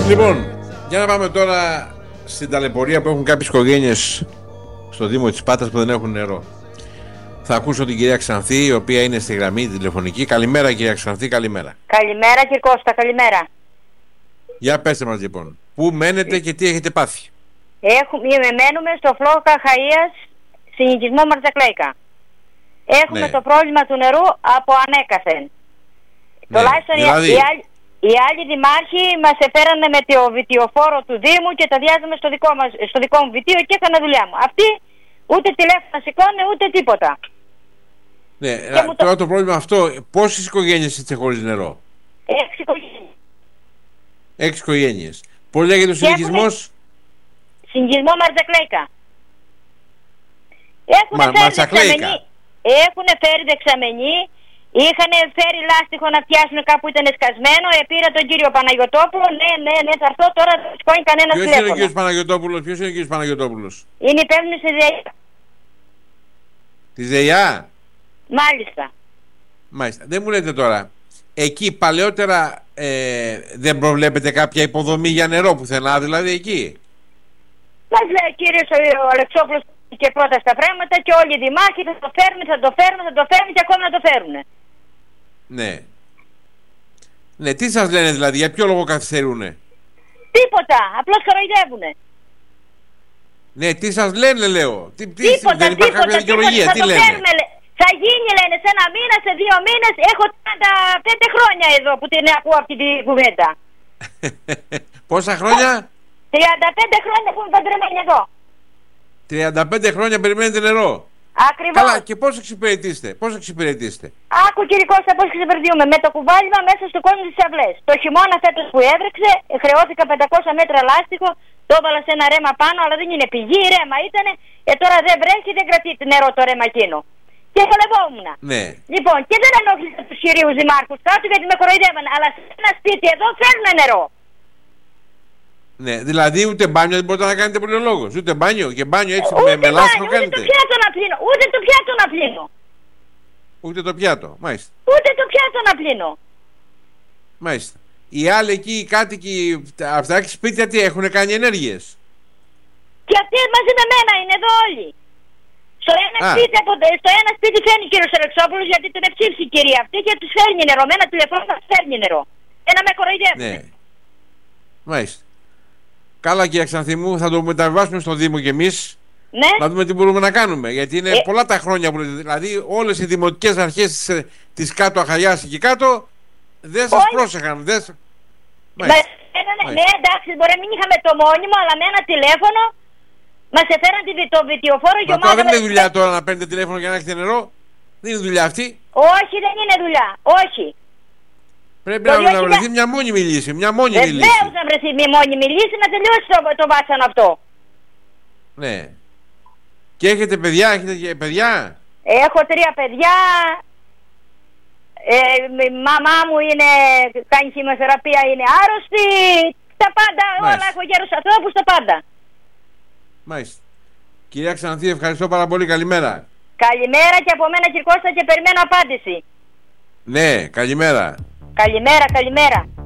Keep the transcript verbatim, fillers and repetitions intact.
Λοιπόν, για να πάμε τώρα στην ταλαιπωρία που έχουν κάποιες οικογένειες στο Δήμο της Πάτρας που δεν έχουν νερό. Θα ακούσω την κυρία Ξανθή, η οποία είναι στη γραμμή τηλεφωνική. Καλημέρα κυρία Ξανθή, καλημέρα. Καλημέρα κύριε Κώστα, καλημέρα. Για πέστε μας λοιπόν, πού μένετε και τι έχετε πάθει. Έχουμε, μένουμε στο φλόκα Χαΐας, συνοικισμό Μαρτζακλέικα. Έχουμε Ναι. το πρόβλημα του νερού από ανέκαθεν. Ναι, Τουλάχιστον δηλαδή... οι, οι, άλλοι, οι άλλοι δημάρχοι μας εφέρανε με το βιτιοφόρο του Δήμου και τα διάζαμε στο δικό, μας, στο δικό μου βιτίο και έκανα δουλειά μου. Αυτοί ούτε τηλέφωνα σηκώνουν ούτε τίποτα. Ναι, το... τώρα το πρόβλημα αυτό, πόσες οικογένειες είστε χωρίς νερό? Έξι οικογένειες. Έξι οικογένειες. Πώς λέγεται ο συνοικισμός? Συνοικισμό Μαρτζακλέικα. Έχουν Μα, φέρει δεξαμενή. Έχουν φέρει δεξαμενή. Είχαν φέρει λάστιχο να πιάσουν κάπου ήταν σκασμένο. Επήρα τον κύριο Παναγιωτόπουλο. Ναι, ναι, ναι, θα έρθω τώρα. Δεν σηκώνει κανένα τηλέφωνο. Ποιος είναι ο κύριος Παναγιωτόπουλος? Ποιος είναι ο κύριος Παναγιωτόπουλος? Είναι υπεύθυνος της ΔΕΙΑ. Της ΔΕΙΑ. Μάλιστα. Μάλιστα. Δεν μου λέτε τώρα, εκεί παλαιότερα ε, δεν προβλέπετε κάποια υποδομή για νερό πουθενά, δηλαδή εκεί? Μας λέει ο κύριος ο Αλεξόπουλος και πρώτα στα πράγματα και όλοι οι δημάρχοι θα το φέρουν, θα το φέρουν, θα το φέρουν και ακόμα να το φέρουν. Ναι. Ναι, τι σας λένε δηλαδή, για ποιο λόγο καθυστερούνε? Τίποτα, απλώς κοροϊδεύουνε. Ναι, τι σας λένε λέω? Τι, τι, Τίποτα, δεν υπάρχει τίποτα, κάποια δικαιολογία, τίποτα, τι θα το λένε? φέρουμε, λέ. Θα γίνει λένε σε ένα μήνα, σε δύο μήνες. Έχω τριάντα πέντε χρόνια εδώ που την ακούω αυτή την κουβέντα. Πόσα χρόνια? τριάντα πέντε χρόνια που είμαι παντρεμένη εδώ. τριάντα πέντε χρόνια περιμένετε νερό. Ακριβώς. Καλά, και πώς εξυπηρετήσετε? Πώς εξυπηρετήσετε? Άκου κύριε Κώστα πώς ξεπερδιούμε. Με το κουβάλιμα μέσα στο κόσμο της αυλές. Το χειμώνα φέτος που έβρεξε, χρεώθηκα πεντακόσια μέτρα λάστιχο, το έβαλα σε ένα ρέμα πάνω, αλλά δεν είναι πηγή, ρέμα ήτανε. Ε, τώρα δεν βρέχει, δεν κρατεί νερό το ρέμα εκείνο. Και χολευόμουν. Ναι. Λοιπόν, και δεν ενόχλησα τους κυρίους δημάρχους κάτω γιατί με κοροϊδεύανε. Αλλά σε ένα σπίτι εδώ φέρνουν νερό. Ναι, δηλαδή ούτε μπάνιο δεν μπορείτε να κάνετε πολυολόγος. Ούτε μπάνιο και μπάνιο έτσι Ούτε με, με λάστιχο ούτε κάνετε. το πιάτο να πλύνω. Ούτε το πιάτο να πλύνω. Ούτε το πιάτο, μάλιστα. Ούτε το πιάτο να πλύνω. Μάλιστα. Οι άλλοι εκεί, οι κάτοικοι, αυτά και σπίτια τι έχουν κάνει ενέργειες? Και αυτοί μαζί με μένα είναι εδώ όλοι. Στο ένα, Α. σπίτι, από, στο ένα σπίτι φέρνει ο κύριος Αλεξόπουλος γιατί την ευξήψει η κυρία αυτή και τους φέρνει νερό. Με ένα τηλεφώνημα τους φέρνει νερό. Ένα με κοροϊδεύουν. Ναι. Μάλιστα. Καλά κύριε Ξανθή μου, θα το μεταβάσουμε στο Δήμο κι εμείς. Ναι. Να δούμε τι μπορούμε να κάνουμε. Γιατί είναι Ε. πολλά τα χρόνια που λέτε. Δηλαδή όλες οι δημοτικές αρχές της, της κάτω Αχαγιάς εκεί κάτω δεν σας Όχι. πρόσεχαν. Δεν... Μας έφερανε- ναι, εντάξει, μπορεί να μην είχαμε το μόνιμο, αλλά με ένα τηλέφωνο μας έφεραν τη- το βιτιοφόρο και Μα τώρα δεν ομάδα- είναι δουλειά τώρα να παίρνετε τηλέφωνο για να έχετε νερό. Δεν είναι δουλειά αυτή. Όχι, δεν είναι δουλειά. Όχι. Πρέπει Το να, δύο να χιλιά- βρεθεί μια μόνιμη λύση. Μια μόνιμη λύση. Βεβαίως να βρεθεί μια μόνιμη λύση να τελειώσει το, το βάσανο αυτό. Ναι. Και έχετε παιδιά, έχετε και παιδιά. Έχω τρία παιδιά. Ε, η μαμά μου είναι, κάνει χημειοθεραπεία, είναι άρρωστη. Τα πάντα, Μάλιστα. όλα έχω γέρους ανθρώπους, τα πάντα. Μάλιστα. Κυρία Ξανθή, ευχαριστώ πάρα πολύ. Καλημέρα. Καλημέρα και από μένα κύριε Κώστα και περιμένω απάντηση. Ναι, καλημέρα. Καλημέρα, καλημέρα.